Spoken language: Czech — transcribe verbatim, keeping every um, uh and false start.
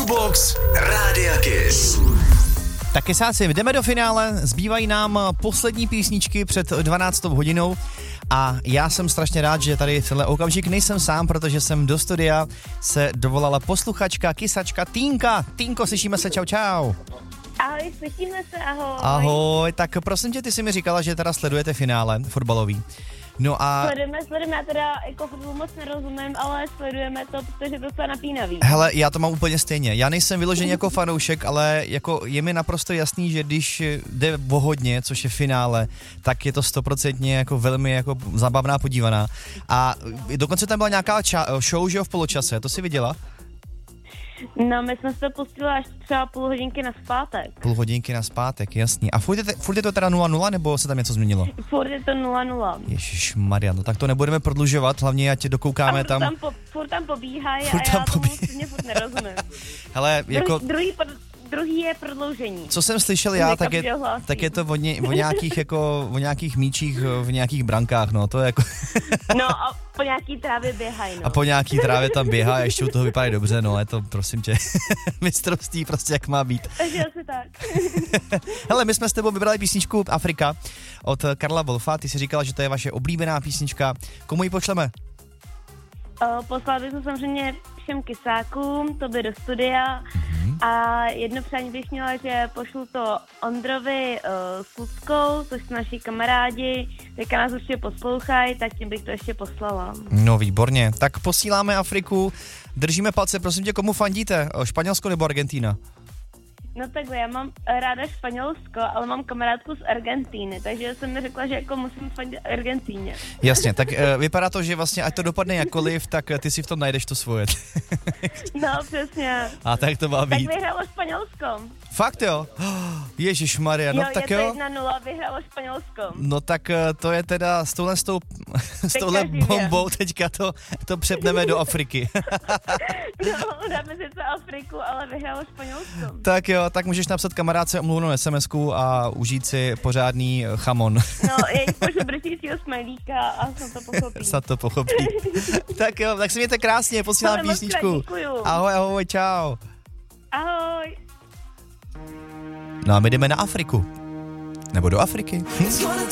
Jukebox Rádia Kiss. Tak kesáci, jdeme do finále, zbývají nám poslední písničky před dvanáctou hodinou a já jsem strašně rád, že tady v tenhle okamžik nejsem sám, protože jsem do studia se dovolala posluchačka, kysačka Týnka. Týnko, slyšíme se, čau čau. Ahoj, slyšíme se, ahoj. Ahoj, tak prosím tě, ty jsi mi říkala, že teda sledujete finále fotbalový. No a... Sledujeme, sledujeme, já teda jako fotbal moc nerozumím, ale sledujeme to, protože to je napínavý. Hele, já to mám úplně stejně. Já nejsem vyložený jako fanoušek, ale jako je mi naprosto jasný, že když jde o hodně, což je finále, tak je to stoprocentně jako velmi jako zábavná podívaná. A dokonce tam byla nějaká ča- show, že jo, v poločase, to jsi viděla? No, my jsme se to pustili až třeba půl hodinky na zpátek. Půl hodinky na zpátek, jasný. A furt je, te, furt je to teda nula nula, nebo se tam něco změnilo? Furt je to nula nula. Ježišmarja, no tak to nebudeme prodlužovat, hlavně ať dokoukáme a tam. tam po, furt tam pobíhají furt a tam já pobí... tomu stejně furt nerozumím. Hele, jako... Druhý, druhý, druhý je prodloužení. Co jsem slyšel já, tak je, tak je to o, ně, o nějakých jako, o nějakých míčích v nějakých brankách, no, to je jako... No a po nějaký trávě běhají, no. A po nějaký trávě tam běhá a ještě u toho vypadá dobře, no, je to, prosím tě, mistrovství prostě jak má být. Takže asi tak. Hele, my jsme s tebou vybrali písničku Afrika od Karla Wolfa, ty jsi říkala, že to je vaše oblíbená písnička, komu ji pošleme? Uh, poslal bych to samozřejmě všem kysákům, to by do studia mm-hmm. a jedno přání bych měla, že pošlu to Ondrovi uh, s Luckou, což jsou naši kamarádi, teďka nás určitě poslouchají, tak tím bych to ještě poslala. No výborně, tak posíláme Afriku, držíme palce, prosím tě, komu fandíte, Španělsko nebo Argentína? No takhle, já mám ráda Španělsko, ale mám kamarádku z Argentíny, takže jsem mi řekla, že jako musím fandit Argentíně. Jasně, tak e, vypadá to, že vlastně ať to dopadne jakkoliv, tak ty si v tom najdeš to svoje. No, přesně. A tak to má být. Tak vyhrálo Španělsko. Fakt jo? Ježišmarja, no jo, tak je jo. to jedna nula, vyhrálo Španělsko. No tak to je teda s touhle, s tou, s touhle bombou teďka to, to přepneme do Afriky. No, dáme si to Afriku, ale vyhrálo Španělsko. Tak jo, tak můžeš napsat kamarádce omluvenou es em esku a užít si pořádný chamon. No, jej pošlu brčícího smajlíka a snad to pochopí. Snad to pochopí. Tak jo, tak se mějte krásně, posílám ale písničku. Děkuju. Ahoj, ahoj, čau. Ahoj. No a my jdeme na Afriku. Nebo do Afriky. Hm?